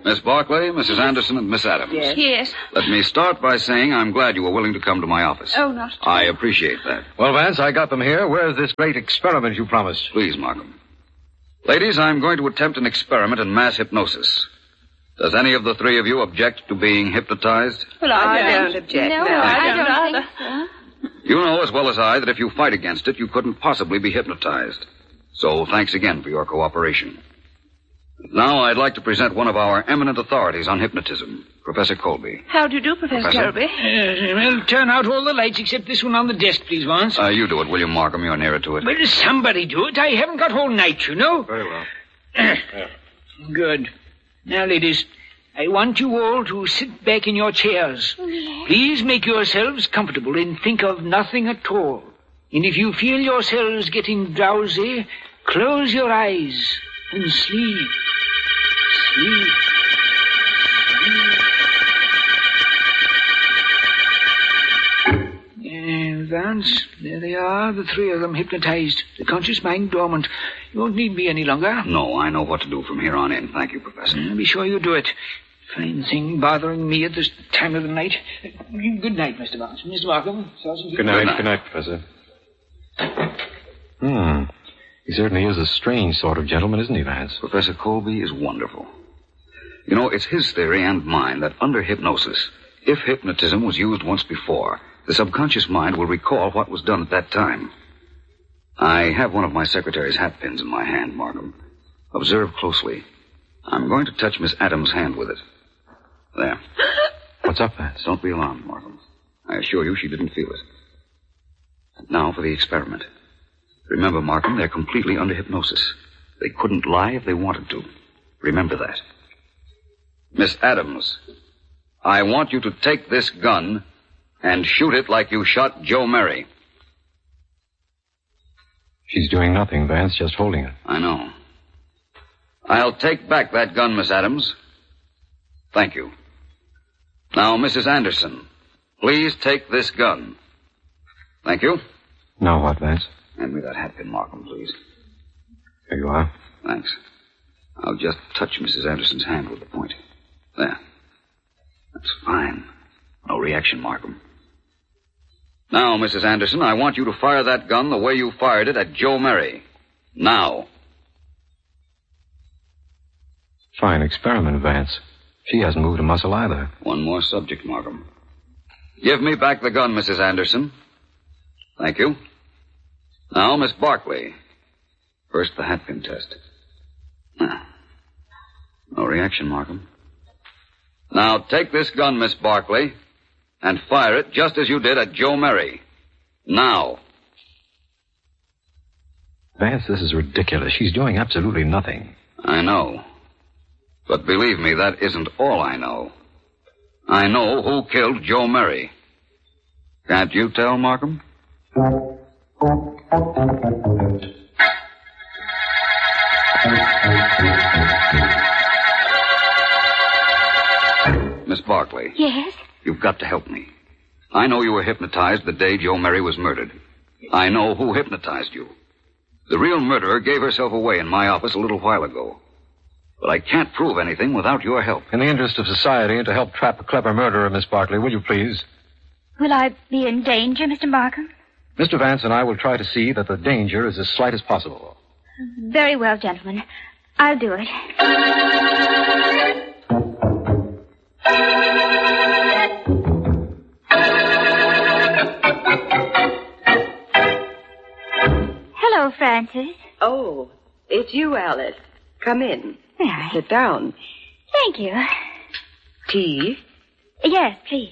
Miss Barclay, Mrs. Anderson, and Miss Adams. Yes. Let me start by saying I'm glad you were willing to come to my office. Oh, not at all. I appreciate that. Well, Vance, I got them here. Where's this great experiment you promised? Please, Markham. Ladies, I'm going to attempt an experiment in mass hypnosis. Does any of the three of you object to being hypnotized? Well, I don't object. No, I don't think so. You know as well as I that if you fight against it, you couldn't possibly be hypnotized. So thanks again for your cooperation. Now I'd like to present one of our eminent authorities on hypnotism, Professor Colby. How do you do, Professor Colby? Well, turn out all the lights except this one on the desk, please, Vance. You do it, William Markham. You're nearer to it. Well, somebody do it. I haven't got all night, you know. Very well. Good. Now, ladies, I want you all to sit back in your chairs. Yes. Please make yourselves comfortable and think of nothing at all. And if you feel yourselves getting drowsy, close your eyes and sleep. Sleep. Vance, there they are, the three of them hypnotized. The conscious mind dormant. You won't need me any longer. No, I know what to do from here on in. Thank you, Professor. Be sure you do it. Fine thing bothering me at this time of the night. Good night, Mr. Vance. Mr. Markham, Sergeant. Good night, Professor. He certainly is a strange sort of gentleman, isn't he, Vance? Professor Colby is wonderful. You know, it's his theory and mine that under hypnosis, if hypnotism was used once before, the subconscious mind will recall what was done at that time. I have one of my secretary's hat pins in my hand, Markham. Observe closely. I'm going to touch Miss Adams' hand with it. There. What's up, Vance? Don't be alarmed, Markham. I assure you she didn't feel it. And now for the experiment. Remember, Markham, they're completely under hypnosis. They couldn't lie if they wanted to. Remember that. Miss Adams, I want you to take this gun and shoot it like you shot Joe Merry. She's doing nothing, Vance, just holding it. I know. I'll take back that gun, Miss Adams. Thank you. Now, Mrs. Anderson, please take this gun. Thank you. Now what, Vance? Hand me that hat pin, Markham, please. Here you are. Thanks. I'll just touch Mrs. Anderson's hand with the point. There. That's fine. No reaction, Markham. Now, Mrs. Anderson, I want you to fire that gun the way you fired it at Joe Merry. Now. Fine experiment, Vance. She hasn't moved a muscle either. One more subject, Markham. Give me back the gun, Mrs. Anderson. Thank you. Now, Miss Barclay. First, the hatpin test. No reaction, Markham. Now, take this gun, Miss Barclay, and fire it just as you did at Joe Merry. Now. Vance, this is ridiculous. She's doing absolutely nothing. I know. But believe me, that isn't all I know. I know who killed Joe Merry. Can't you tell, Markham? Miss Barclay. Yes? You've got to help me. I know you were hypnotized the day Joe Merry was murdered. I know who hypnotized you. The real murderer gave herself away in my office a little while ago. But I can't prove anything without your help. In the interest of society and to help trap a clever murderer, Miss Barclay, will you please? Will I be in danger, Mr. Markham? Mr. Vance and I will try to see that the danger is as slight as possible. Very well, gentlemen. I'll do it. Hello, Francis. Oh, it's you, Alice. Come in. Yeah. Sit down. Thank you. Tea? Yes, please.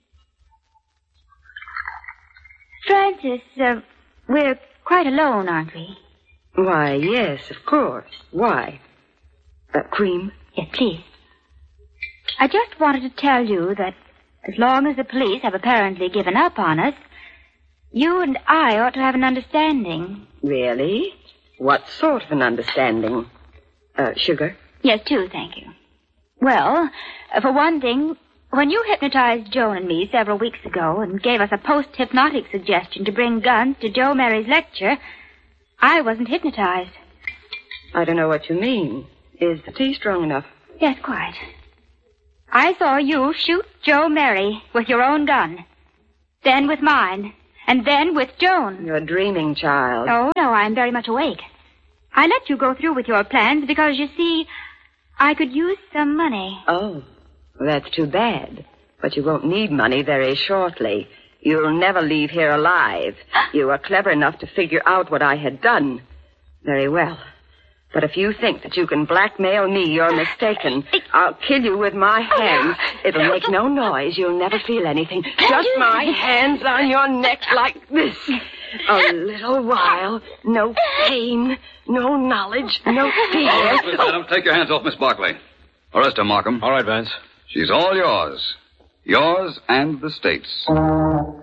Francis, we're quite alone, aren't we? Why, yes, of course. Why? Cream? Yes, please. I just wanted to tell you that as long as the police have apparently given up on us, you and I ought to have an understanding. Really? What sort of an understanding? Sugar? Yes, two, thank you. Well, for one thing, when you hypnotized Joan and me several weeks ago and gave us a post-hypnotic suggestion to bring guns to Joe Merry's lecture, I wasn't hypnotized. I don't know what you mean. Is the tea strong enough? Yes, quite. I saw you shoot Joe Merry with your own gun. Then with mine. And then with Joan. You're dreaming, child. Oh, no, I'm very much awake. I let you go through with your plans because, you see, I could use some money. Oh, that's too bad. But you won't need money very shortly. You'll never leave here alive. You were clever enough to figure out what I had done. Very well. But if you think that you can blackmail me, you're mistaken. I'll kill you with my hands. It'll make no noise. You'll never feel anything. Just my hands on your neck like this. A little while. No pain. No knowledge. No fear. Miss Adams, take your hands off Miss Barkley. Arrest her, Markham. All right, Vance. She's all yours. Yours and the state's.